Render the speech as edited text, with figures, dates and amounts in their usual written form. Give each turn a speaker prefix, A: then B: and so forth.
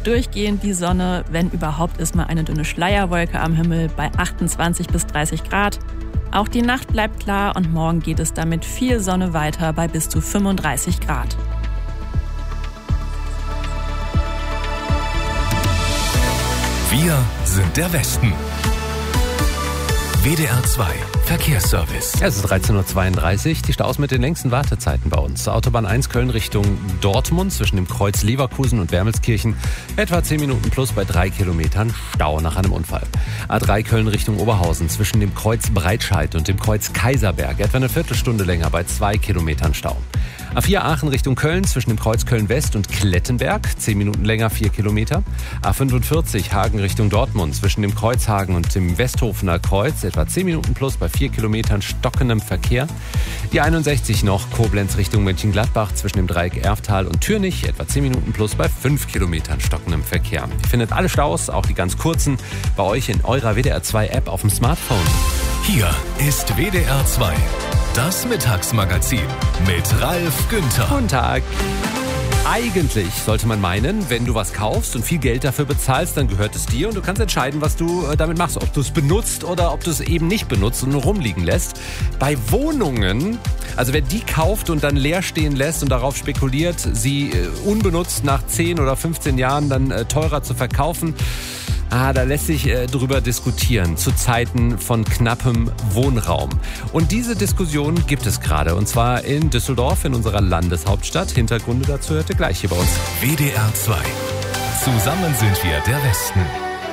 A: durchgehend die Sonne. Wenn überhaupt, ist mal eine dünne Schleierwolke am Himmel bei 28 bis 30 Grad. Auch die Nacht bleibt klar und morgen geht es dann mit viel Sonne weiter bei bis zu 35 Grad.
B: Wir sind der Westen. WDR 2 Verkehrsservice.
C: Es ist 13.32 Uhr. Die Staus mit den längsten Wartezeiten bei uns. Autobahn 1 Köln Richtung Dortmund zwischen dem Kreuz Leverkusen und Wermelskirchen. Etwa 10 Minuten plus bei 3 Kilometern Stau nach einem Unfall. A3 Köln Richtung Oberhausen zwischen dem Kreuz Breitscheid und dem Kreuz Kaiserberg. Etwa eine Viertelstunde länger bei 2 Kilometern Stau. A4 Aachen Richtung Köln zwischen dem Kreuz Köln-West und Klettenberg. 10 Minuten länger, 4 Kilometer. A45 Hagen Richtung Dortmund zwischen dem Kreuz Hagen und dem Westhofener Kreuz. Etwa 10 Minuten plus bei 4 Kilometern stockendem Verkehr. Die 61 noch Koblenz Richtung Mönchengladbach zwischen dem Dreieck Erftal und Türnich. Etwa 10 Minuten plus bei 5 Kilometern stockendem Verkehr. Ihr findet alle Staus, auch die ganz kurzen, bei euch in eurer WDR 2 App auf dem Smartphone.
B: Hier ist WDR 2. Das Mittagsmagazin mit Ralf Günther.
C: Guten Tag. Eigentlich sollte man meinen, wenn du was kaufst und viel Geld dafür bezahlst, dann gehört es dir und du kannst entscheiden, was du damit machst. Ob du es benutzt oder ob du es eben nicht benutzt und nur rumliegen lässt. Bei Wohnungen, also wer die kauft und dann leer stehen lässt und darauf spekuliert, sie unbenutzt nach 10 oder 15 Jahren dann teurer zu verkaufen, da lässt sich drüber diskutieren zu Zeiten von knappem Wohnraum. Und diese Diskussion gibt es gerade, und zwar in Düsseldorf, in unserer Landeshauptstadt. Hintergründe dazu hört ihr gleich hier bei uns.
B: WDR 2. Zusammen sind wir der Westen.